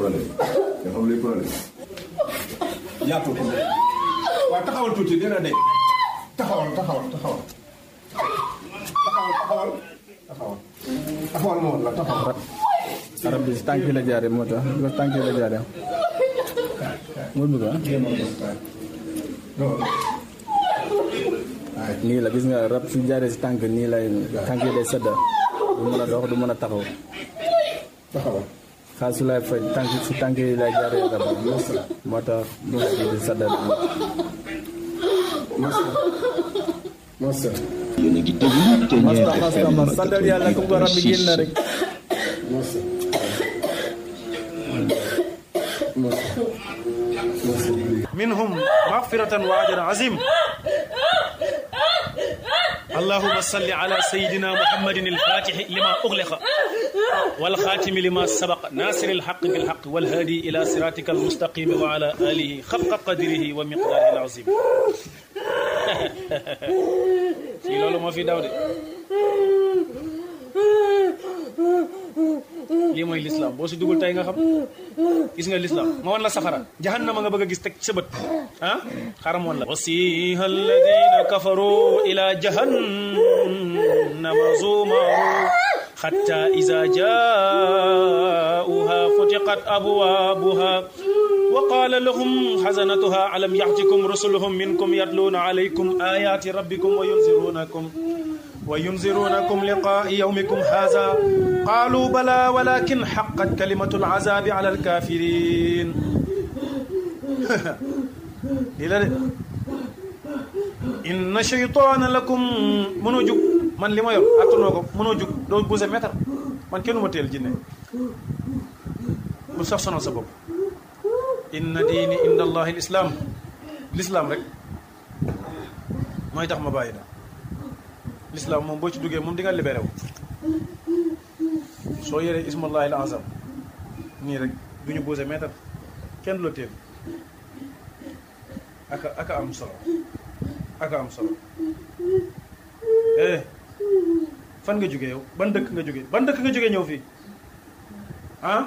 problème nga xam luy problème yaatu ko waaw taxawal tuuti dina de taxawal moo la taxawal arab bi si tànk la jaare moo tax ko tànk la jaare mo bëgg nii la gis nga rab su jaare si tànk nii lay tànk yi day sedda du mën a dox du mën a taxaw xaal su lay faj tànk si tànk yi lay jaare rab moo tax moo di sedda masa yéen a ngi déglu Ténière FM santal yàlla ko rab bi génn rek منهم مغفرة وأجر عظيم اللهم صل على سيدنا محمد الفاتح لما أغلق والخاتم لما سبق ناصر الحق بالحق والهادي إلى صراطك المستقيم وعلى آله حق قدره ومقداره العظيم في لولو ما في داود lii mooy l'islam boo si dugul tey nga xam gis nga l'islam ma wan la safara jahannama nga bëgg a gis teg sa bët ah xaram woon la wasiha alladina kafaru ila jahannama zumaru hatta iza ja'uha futiqat abwabuha وقال لهم حزنتها ألم يأتكم رسلهم منكم يتلون عليكم آيات ربكم وينذرونكم لقاء يومكم هذا قالوا بلى ولكن حقت كلمة العذاب على الكافرين إن شيطان لكم منوجك من لما يوم أتنوكم منوجك دو بوزة متر من كنو متيل جنة مصفصنا سبب إن ديني إن الله الإسلام رك ما يتخ مبايدا l'islam moom boo ci duggee moom di nga libéré wu soo yoree ismullahi al azam nii rek du ñu posé mètre kenn du la teel aka am solo fan nga jógee yow ban dëkk nga jógee ñëw fii ah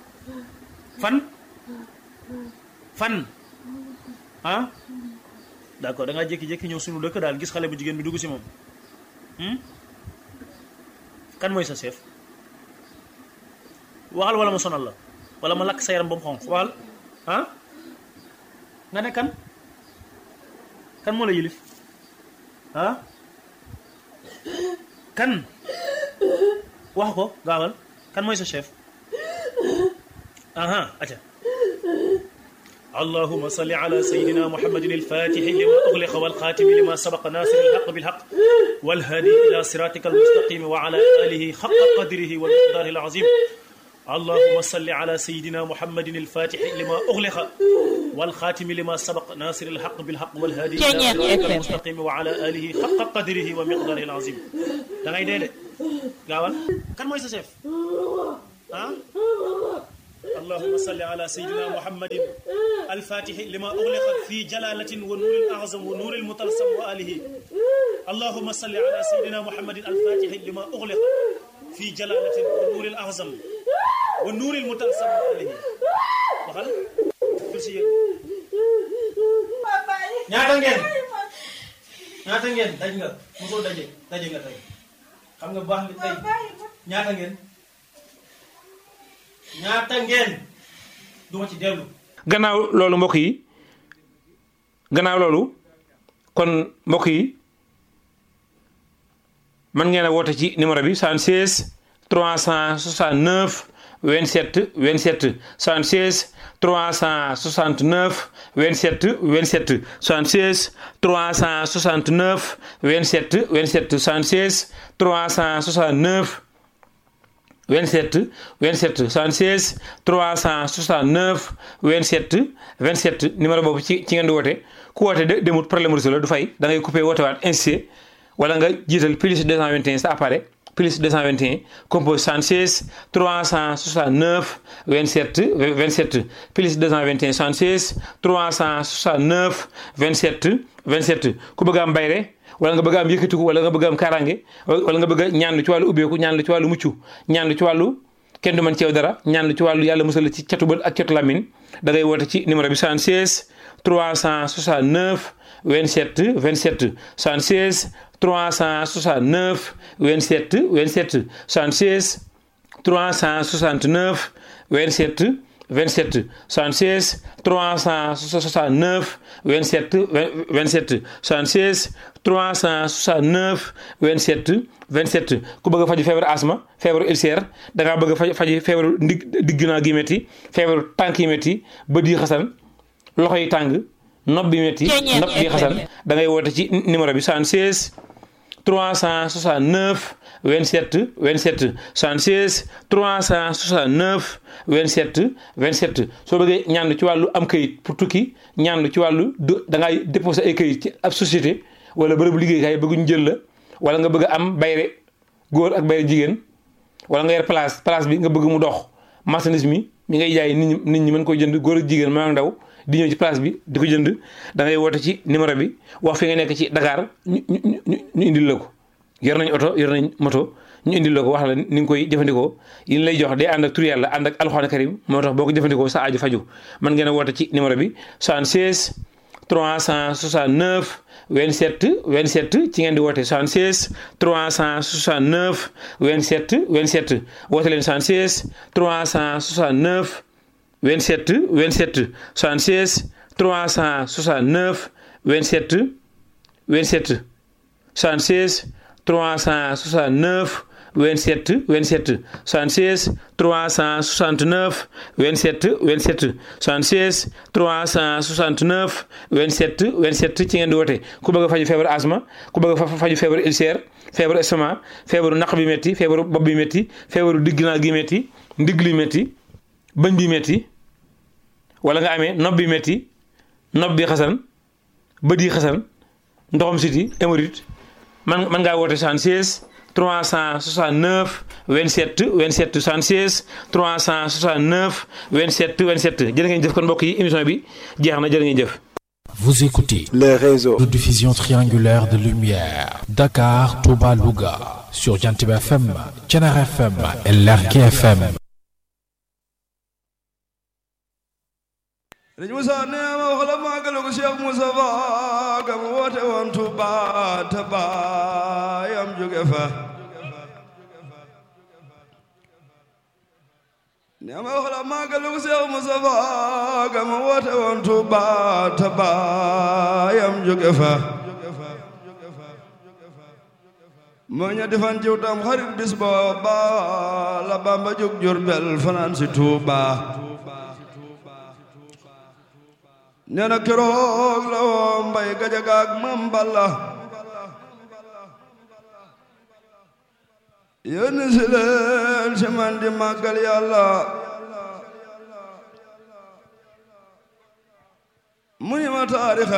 fan ah d'accord da ngaa jékki-jékki ñëw suñu dëkk daal gis xale bu jigéen bi dugg si moom kan mooy sa chef waxal wala ma sonal la wala ma lakk sa yaram ba mu xonq waxal ah nga ne kan moo la yilif ah kan wax ko gaawal kan mooy sa chef aha aca اللهم صل على سيدنا محمد الفاتح لما أغلق والخاتم لما سبق ناصر الحق بالحق والهادي إلى صراطك المستقيم وعلى آله حق قدره ومقداره العظيم اللهم صل على سيدنا محمد الفاتح لما أغلق والخاتم لما سبق ناصر الحق بالحق والهادي إلى صراطك المستقيم وعلى آله حق قدره ومقداره العظيم da ngay dee de gaawal kan mooy sa chef ah اللهم صل على سيدنا محمد الفاتح لما أغلق في جلالة ونور الأعظم ونور المطلسم وآله اللهم صل على سيدنا محمد الفاتح لما أغلق في جلالة ونور الأعظم ونور المطلسم وآله وخل كرسي ñaata ngeen daj nga mosoo daje nga tey xam nga baax nga tey ñaata ngeen duma ci dellu gannaaw loolu kon mbokk yi man ngeen a woote ci numéro bi 76 369 27 27 76 369 27 27 76 369 27 27 76 369 27 27 76 369 27 27 numéro boobu ci ngeen di woote ku woote demut problème réseau la du fay da ngay coupé woote waat insisté wala nga jiital plus 221 sa appareil plus 221 compose 76 369 27 27 plus 221 76 369 27 27 ku bëgg am bayre wala nga bëgg am yëkkatiku wala nga bëgg am kaaraange wala nga bëgg ñaan lu ci wàllu ubbeeku ñaan lu ci wàllu mucc ñaan lu ci wàllu kenn du mën ci yow dara ñaan lu ci wàllu yàlla musal la ci catu bët ak catu lamine da ngay woote ci numéro bi 76 369 27 27 76 369 27 27 76 369 27 27 76 369 27 27 76 369 27 27 ku bëgg a faju feebaru asma feebaru ulcère da ngaa bëgg a faji feebaru digg naa gi métti feebaru tànk yi métti bët yi xasan loxo yi tàng nopp bi métti nopp bi xasan da ngay woote ci numéro bi 76 369 27 27 76 369 27 27 soo bëggee ñaan ci wàllu am kayit pour tukki ñaan ci wàllu da ngay déposer ay kayit ci ab société wala bërëbu liggéeykaay bëgguñ jël la wala nga bëgg a am bayre góor ak bayre jigéen wala nga yor place bi nga bëgg mu dox marchandise mi ngay jaay nit ñi mën koy jënd góor ak jigéen maa ndaw di ñëw ci place bi di ko jënd da ngay woote ci numéro bi wax fi nga nekk ci Dakar ñu indil la ko yor nañ oto yor nañ moto ñu indil la ko wax la ni nga koy jëfandikoo yi lay jox day ànd ak tur yàlla ànd ak alxuraan karim moo tax boo ko jëfandikoo sa aju faju mën ngeen a woote ci numéro bi 76 369 27 27 ci ngeen di woote 76 369 27 27 woote leen 76 369 27 27 76 369 27 27 76 369 27 27 76 369 27 27 76 369 27 27 ci ngeen di woote ku bëgg a faju feebaru asma ku bëgg a faju feebaru ulcère feebaru estomac feebaru naq bi métti feebaru bopp bi métti feebaru digg naa gi métti ndigg li métti bëñ bi métti wala nga amee nopp bi métti nopp bi xasan bët yi xasan ndoxam siti hémorroïde man ngaa woote 76 369 27 27 76 369 27 27 jërë ngeen jëf kon mbokk yi émission bi jeex na jërë ngeen jëf. Vous écoutez les réseaux de diffusion triangulaire de lumière Dakar, Touba, Louga sur Jantib FM, Thiénaba FM et Lergui FM. Sëriñ Moussa nee ma wax la màggalu ko Cheikh Moustapha ga mu woote woon Touba te baayam jóge fa nee ma wax la màggalu ko Cheikh Moustapha ga mu woote woon Touba te baayam jóge fa moo ñetti fan jiw tam xarit bis booba la Bamba jóg Jurbel fanaan si Touba nee na keroog la woo Mbay Gajaga ak Mam Balla yónni si leen si man di màggal Yàlla mu ni ma taarix